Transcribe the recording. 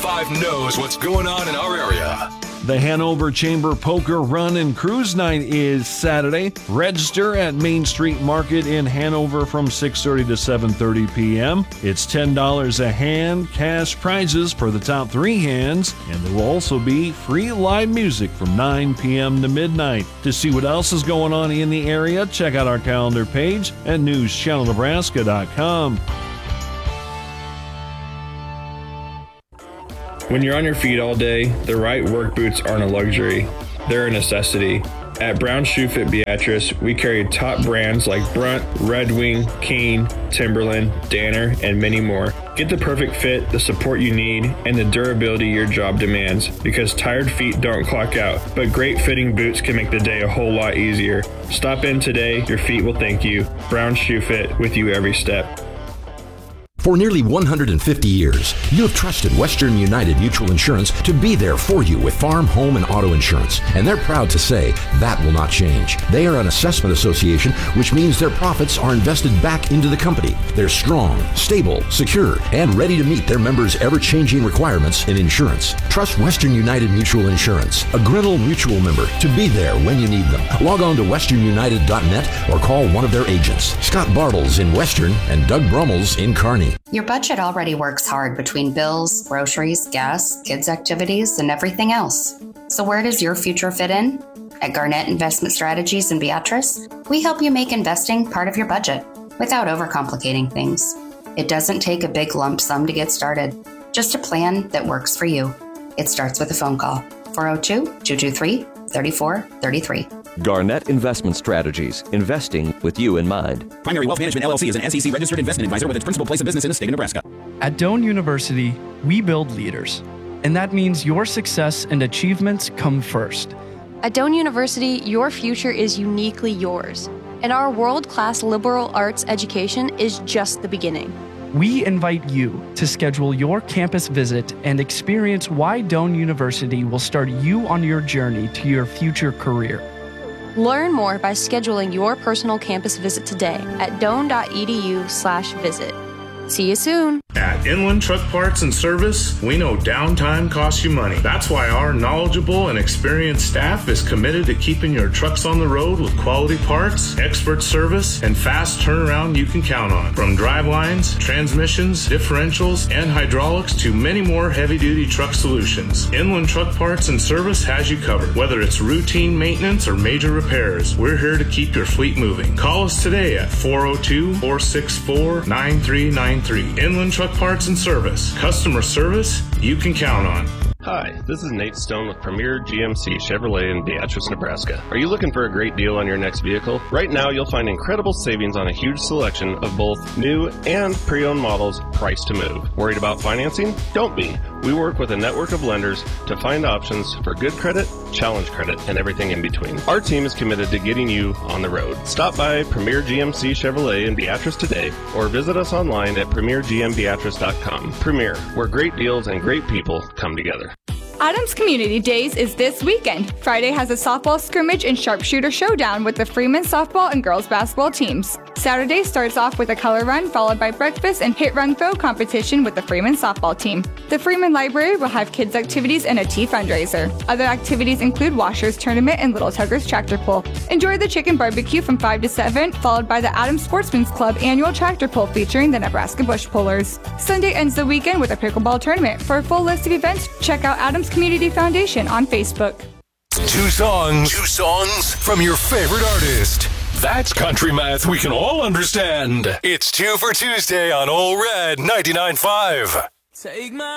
99.5 knows what's going on in our area. The Hanover Chamber Poker Run and Cruise Night is Saturday. Register at Main Street Market in Hanover from 6:30 to 7:30 p.m. It's $10 a hand, cash prizes for the top 3 hands, and there will also be free live music from 9 p.m. to midnight. To see what else is going on in the area, check out our calendar page at newschannelnebraska.com. When you're on your feet all day, the right work boots aren't a luxury. They're a necessity. At Brown Shoe Fit Beatrice, we carry top brands like Brunt, Red Wing, Kane, Timberland, Danner, and many more. Get the perfect fit, the support you need, and the durability your job demands, because tired feet don't clock out, but great fitting boots can make the day a whole lot easier. Stop in today, your feet will thank you. Brown Shoe Fit, with you every step. For nearly 150 years, you have trusted Western United Mutual Insurance to be there for you with farm, home, and auto insurance. And they're proud to say that will not change. They are an assessment association, which means their profits are invested back into the company. They're strong, stable, secure, and ready to meet their members' ever-changing requirements in insurance. Trust Western United Mutual Insurance, a Grinnell Mutual member, to be there when you need them. Log on to westernunited.net or call one of their agents. Scott Bartles in Western and Doug Brummels in Kearney. Your budget already works hard between bills, groceries, gas, kids' activities, and everything else. So where does your future fit in? At Garnett Investment Strategies in Beatrice, we help you make investing part of your budget without overcomplicating things. It doesn't take a big lump sum to get started, just a plan that works for you. It starts with a phone call, 402-223-3433. Garnett Investment Strategies, investing with you in mind. Primary Wealth Management LLC is an SEC-registered investment advisor with its principal place of business in the state of Nebraska. At Doane University, we build leaders, and that means your success and achievements come first. At Doane University, your future is uniquely yours, and our world-class liberal arts education is just the beginning. We invite you to schedule your campus visit and experience why Doane University will start you on your journey to your future career. Learn more by scheduling your personal campus visit today at doane.edu/visit. See you soon. At Inland Truck Parts and Service, we know downtime costs you money. That's why our knowledgeable and experienced staff is committed to keeping your trucks on the road with quality parts, expert service, and fast turnaround you can count on. From drivelines, transmissions, differentials, and hydraulics to many more heavy-duty truck solutions, Inland Truck Parts and Service has you covered. Whether it's routine maintenance or major repairs, we're here to keep your fleet moving. Call us today at 402-464-9393. Inland Truck Parts and Service. Customer service you can count on. Hi, this is Nate Stone with Premier GMC Chevrolet in Beatrice, Nebraska. Are you looking for a great deal on your next vehicle? Right now, you'll find incredible savings on a huge selection of both new and pre-owned models priced to move. Worried about financing? Don't be. We work with a network of lenders to find options for good credit, challenge credit, and everything in between. Our team is committed to getting you on the road. Stop by Premier GMC Chevrolet in Beatrice today or visit us online at premiergmbeatrice.com. Premier, where great deals and great people come together. Adams Community Days is this weekend. Friday has a softball scrimmage and sharpshooter showdown with the Freeman softball and girls basketball teams. Saturday starts off with a color run followed by breakfast and hit run throw competition with the Freeman softball team. The Freeman Library will have kids activities and a tea fundraiser. Other activities include Washers Tournament and Little Tuggers Tractor Pull. Enjoy the chicken barbecue from 5 to 7, followed by the Adams Sportsman's Club annual tractor pull featuring the Nebraska Bush Pullers. Sunday ends the weekend with a pickleball tournament. For a full list of events, check out Adams Community Foundation on Facebook. Two songs from your favorite artist. That's country math we can all understand. It's 2 for Tuesday on Ole Red 99.5. Take my